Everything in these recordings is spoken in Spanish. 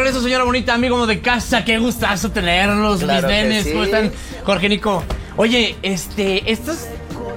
regreso, señora bonita, amigo de casa. Qué gustazo tenerlos, claro, mis nenes. sí. ¿Cómo están, Jorge, Nico? Oye, este es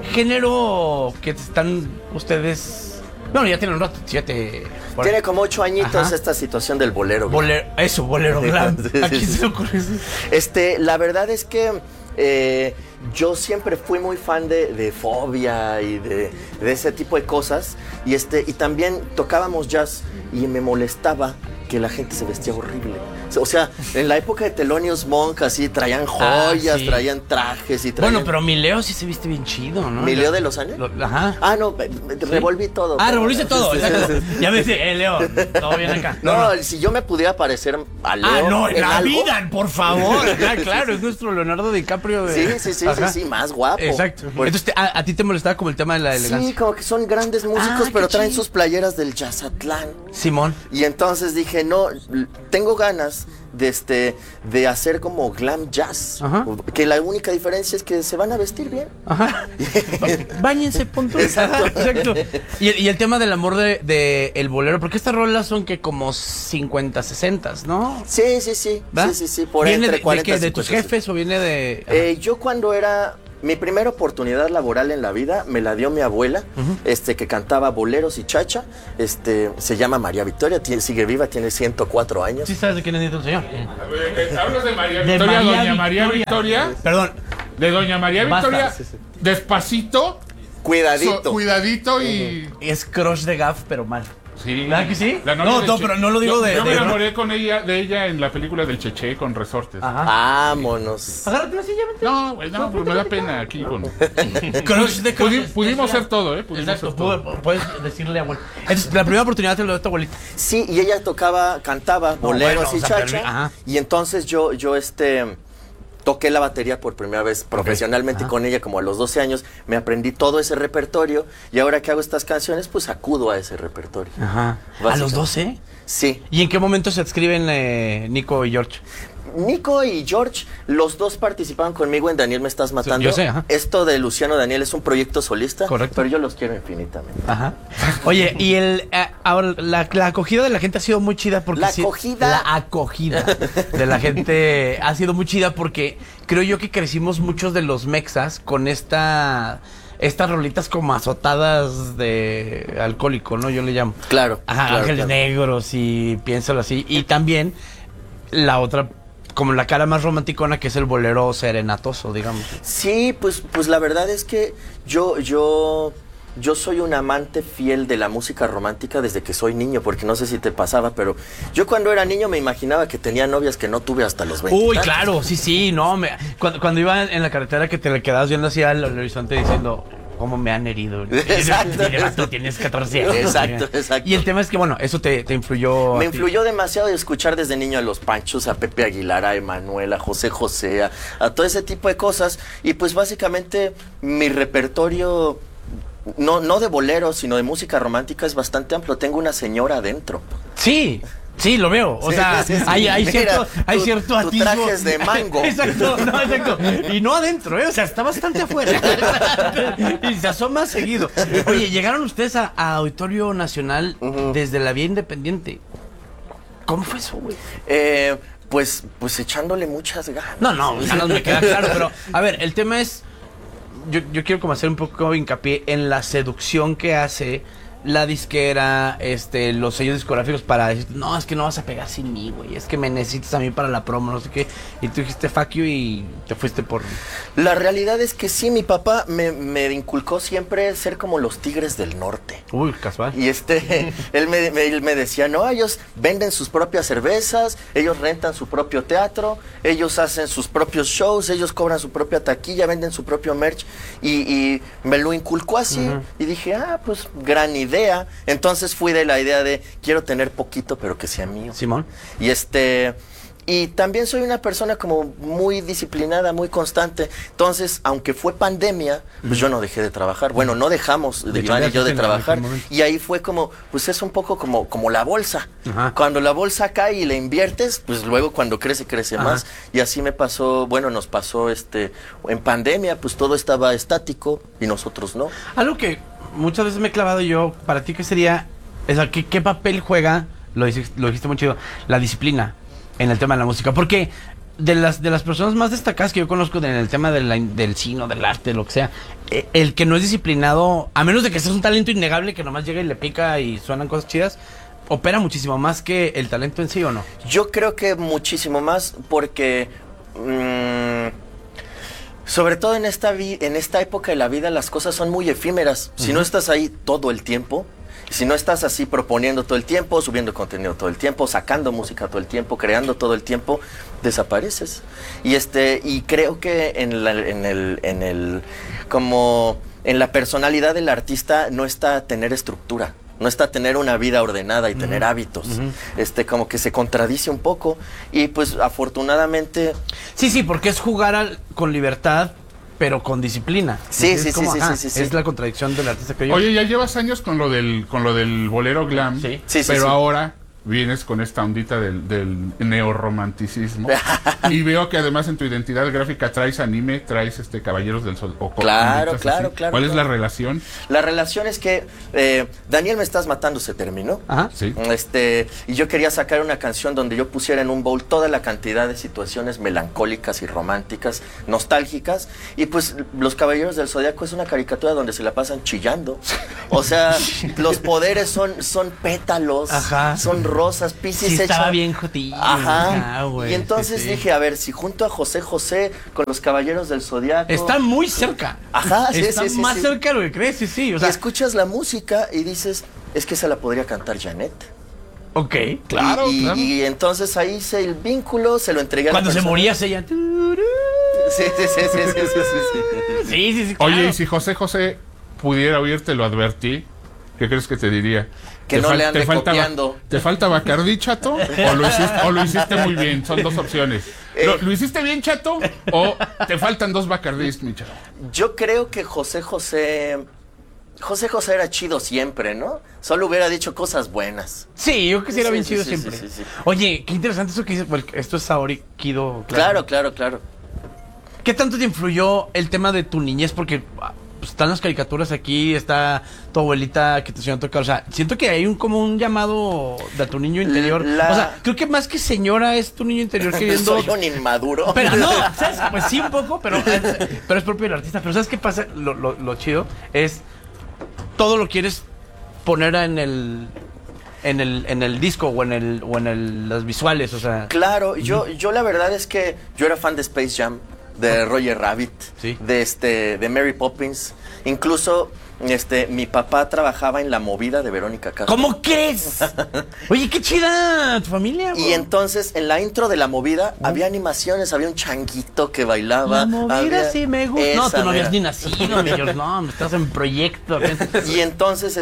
género que están ustedes... Bueno, ya tienen un rato, 7... Tiene como 8 añitos. Ajá. Esta situación del bolero. Bolero glam. Sí, ¿A quién sí, se sí. le ocurre eso? La verdad es que yo siempre fui muy fan de Fobia y de ese tipo de cosas. Y también tocábamos jazz y me molestaba que la gente se vestía horrible. O sea, en la época de Thelonious Monk, así, traían joyas, sí. traían trajes y traían... Bueno, pero mi Leo sí se viste bien chido, ¿no? ¿Mi Leo de los años? Ajá. Ah, no, revolví todo. Revolviste todo, Sí, exacto. sí, sí. Ya ves, Leo, todo bien acá. No, si yo me pudiera parecer a Leo... No, en la algo, vida, por favor. Claro, es nuestro Leonardo DiCaprio. Sí, más guapo. Exacto. Entonces, ¿a ti te molestaba como el tema de la elegancia? Sí, como que son grandes músicos, pero qué traen chido. sus playeras del Jazzatlán. Simón. Y entonces dije, no, tengo ganas de hacer como glam jazz. Ajá. Que la única diferencia es que se van a vestir bien. Ajá. Báñense, punto. Exacto. Exacto. Y el tema del amor de el bolero, porque estas rolas son que como 50, 60, ¿no? Sí. ¿Va? Sí. Por ¿Viene entre 40 de qué? y ¿De tus 50. jefes o viene de...? Yo cuando era... Mi primera oportunidad laboral en la vida me la dio mi abuela, que cantaba boleros y chacha. Se llama María Victoria, sigue viva, tiene 104 años. ¿Sí sabes de quién es el señor? Hablas de María De Victoria, María doña María Victoria. Perdón. De doña María Basta. Victoria, Sí. despacito, Cuidadito. cuidadito y... Es crush de Gaff, pero mal. Sí. ¿Verdad que sí? La novia No, del no, pero no lo digo yo me de- enamoré de ella en la película del Cheche con Resortes. Ajá. Vámonos. Agárrate la silla, vente. No, güey, no, pues me da pena aquí con... Crush de Pudimos ser todo, ¿eh? Pudimos Exacto, ser todo. puedes decirle a abuela. Entonces, la primera oportunidad te lo dio tu abuelita. Sí, y ella cantaba boleros bueno, y o sea, chacha. ajá. Y entonces yo toqué la batería por primera vez profesionalmente con ella como a los 12 años. Me aprendí todo ese repertorio y ahora que hago estas canciones, pues acudo a ese repertorio. Ajá. ¿A Básicamente. los 12? Sí. ¿Y en qué momento se adscriben Nico y George? Nico y George, los dos participaban conmigo en Daniel Me Estás Matando. yo sé, ajá. Esto de Luciano Daniel es un proyecto solista. Correcto. Pero yo los quiero infinitamente. Ajá. Oye, y ahora la acogida de la gente ha sido muy chida porque La sí, acogida. la acogida de la gente ha sido muy chida porque creo yo que crecimos muchos de los mexas con estas rolitas como azotadas de alcohólico, ¿no? Yo le llamo. Claro. Ajá, claro, Ángeles claro. Negros y piénsalo así. Y también la otra, como la cara más romanticona, que es el bolero serenatoso, digamos. Sí, pues la verdad es que yo soy un amante fiel de la música romántica desde que soy niño, porque no sé si te pasaba, pero yo cuando era niño me imaginaba que tenía novias que no tuve hasta los 20. Uy, claro, sí, no. Cuando iba en la carretera que te le quedabas viendo así al horizonte diciendo... ¿Cómo me han herido? Exacto. Tú tienes 14 años. Exacto. Y el tema es que, bueno, eso te influyó. Me a ti. influyó demasiado de escuchar desde niño a los Panchos, a Pepe Aguilar, a Emanuel, a José José, a todo ese tipo de cosas. Y pues básicamente mi repertorio, no de boleros, sino de música romántica es bastante amplio. Tengo una señora adentro. Sí, lo veo. O sea, Sí. hay Mira, cierto tu atisbo. traje es de mango. Exacto. Y no adentro, ¿eh? O sea, está bastante afuera. Y se asoma seguido. Oye, llegaron ustedes a Auditorio Nacional desde la vía independiente. ¿Cómo fue eso, güey? Pues echándole muchas ganas. No, ganas me queda claro, pero a ver, el tema es, yo quiero como hacer un poco hincapié en la seducción que hace la disquera, los sellos discográficos para decir, no, es que no vas a pegar sin mí, güey, es que me necesitas a mí para la promo, no sé qué, y tú dijiste fuck you y te fuiste por... La realidad es que sí, mi papá me inculcó siempre ser como los Tigres del Norte. Uy, casual. Y él me decía, no, ellos venden sus propias cervezas, ellos rentan su propio teatro, ellos hacen sus propios shows, ellos cobran su propia taquilla, venden su propio merch, y me lo inculcó así, y dije, pues gran idea. Entonces fui de la idea de, quiero tener poquito, pero que sea mío. Simón. Y también soy una persona como muy disciplinada, muy constante. Entonces, aunque fue pandemia, pues yo no dejé de trabajar. Bueno, no dejamos, Iván y yo, de trabajar. Y ahí fue como, pues es un poco como la bolsa. Ajá. Cuando la bolsa cae y la inviertes, pues luego cuando crece más. Y así me pasó, nos pasó en pandemia, pues todo estaba estático y nosotros no. Algo que muchas veces me he clavado yo, para ti, ¿qué sería? O sea, ¿qué papel juega lo dijiste muy chido, la disciplina en el tema de la música. Porque de las personas más destacadas que yo conozco en el tema del cine, del arte, lo que sea, el que no es disciplinado, a menos de que seas un talento innegable que nomás llega y le pica y suenan cosas chidas, opera muchísimo más que el talento en sí, ¿o no? Yo creo que muchísimo más porque... sobre todo en esta época de la vida las cosas son muy efímeras. Si no estás ahí todo el tiempo, si no estás así proponiendo todo el tiempo, subiendo contenido todo el tiempo, sacando música todo el tiempo, creando todo el tiempo, desapareces. Y creo que como en la personalidad del artista no está tener estructura. No está tener una vida ordenada y tener hábitos. Como que se contradice un poco. Y pues afortunadamente... Sí, porque es jugar con libertad, pero con disciplina. Sí. Es la contradicción del artista que yo. Oye, ya llevas años con lo del bolero glam. Sí. Pero ahora vienes con esta ondita del neorromanticismo. Y veo que además en tu identidad gráfica traes anime, traes Caballeros del Sol. Claro. ¿Cuál es la relación? La relación es que Daniel Me Estás Matando se terminó. Ajá. Sí. Y yo quería sacar una canción donde yo pusiera en un bowl toda la cantidad de situaciones melancólicas y románticas, nostálgicas. Y pues Los Caballeros del Zodiaco es una caricatura donde se la pasan chillando. O sea, los poderes son pétalos, Ajá. son rosas, Piscis Sí, estaba hecha... bien jotillo. Ajá. Güey, Y entonces sí. dije, a ver, si junto a José José con Los Caballeros del Zodiaco... Está muy cerca. Ajá, sí, Está sí, más sí. cerca de lo que crees, sí. O Y sea, escuchas la música y dices, es que esa la podría cantar Janet. ok, claro. Y entonces ahí hice el vínculo, se lo entregué a la Cuando se persona. moría ella. Sí. Sí, claro. Oye, y si José pudiera oír, te lo advertí, ¿qué crees que te diría? Que no le ande copiando. ¿Te falta Bacardí, chato? ¿O lo hiciste muy bien? Son dos opciones. ¿Lo hiciste bien, chato? ¿O te faltan 2 Bacardís, mi chato? Yo creo que José José era chido siempre, ¿no? Solo hubiera dicho cosas buenas. Sí, yo quisiera Sí, bien sí, chido sí, siempre. sí. Oye, qué interesante eso que dices. Porque esto es Saori Kido. Claro. ¿Qué tanto te influyó el tema de tu niñez? Porque pues, están las caricaturas aquí, está tu abuelita que te enseñó a tocar. O sea, siento que hay como un llamado de tu niño interior. O sea, creo que más que señora es tu niño interior queriendo... Soy un inmaduro. Pero no, ¿sabes? Pues sí, un poco, pero es propio del artista. Pero ¿sabes qué pasa? Lo chido es... Todo lo quieres poner en el disco o en las visuales, o sea... Claro, yo la verdad es que yo era fan de Space Jam, de Roger Rabbit, Sí. de Mary Poppins. Incluso mi papá trabajaba en La Movida de Verónica Castro. ¿Cómo crees? Oye, qué chida tu familia, Y güey. entonces en la intro de La Movida había animaciones, había un changuito que bailaba. La movida sí me gusta. No, Esa tú no habías mera. ni nacido, mi George. No, estás en proyecto. Y entonces,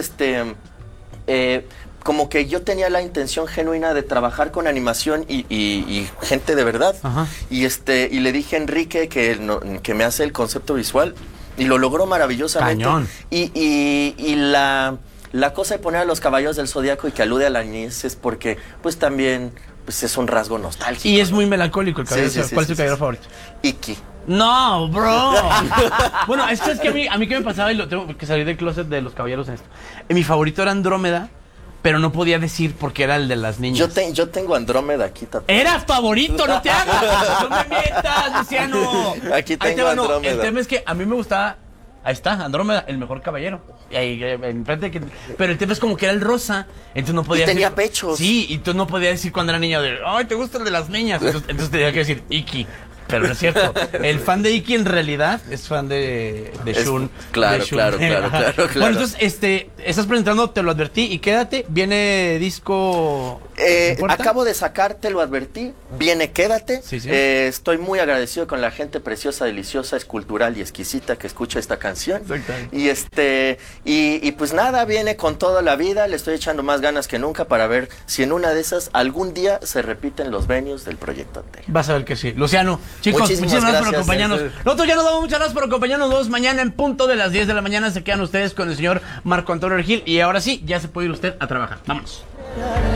como que yo tenía la intención genuina de trabajar con animación y gente de verdad. Ajá. Y le dije a Enrique que me hace el concepto visual y lo logró maravillosamente. Cañón. Y la cosa de poner a Los Caballeros del Zodiaco y que alude a la niñez es porque, pues también, pues es un rasgo nostálgico. Y es muy melancólico el cabello. Sí, sí, ¿Cuál es sí, tu cabello sí. favorito? Iki. No, bro. Bueno, esto es que a mí que me pasaba y lo tengo que salir del closet de los caballeros en esto. Mi favorito era Andrómeda, pero no podía decir porque era el de las niñas. Yo tengo Andrómeda aquí tatuado. Era favorito, no te hagas. No me mientas, Luciano. Aquí Ahí te tengo va, no, Andrómeda. el tema es que a mí me gustaba. Ahí está, Andrómeda, el mejor caballero. Y ahí, enfrente pero el tema es como que era el rosa. Entonces no podía Y tenía decir- pechos. Sí, y tú no podías decir cuando era niño de, ay, ¿te gusta el de las niñas? Entonces tenía que decir Iki. Pero no es cierto. El fan de Iki en realidad es fan de Shun. Claro, de Shun. claro. Bueno, entonces, estás presentando, te lo advertí, y quédate. Viene disco. ¿en puerta? Acabo de sacar, te lo advertí. Viene, quédate. Sí, sí. Estoy muy agradecido con la gente preciosa, deliciosa, escultural y exquisita que escucha esta canción. Exactamente. Y pues nada, viene con toda la vida. Le estoy echando más ganas que nunca para ver si en una de esas algún día se repiten los venues del proyecto anterior. Vas a ver que sí. Luciano, chicos, muchísimas gracias por gracias. acompañarnos. Nosotros ya nos damos muchas gracias por acompañarnos. Nos vemos mañana en punto de las 10 de la mañana. Se quedan ustedes con el señor Marco Antonio Regil. Y ahora sí, ya se puede ir usted a trabajar. Vámonos.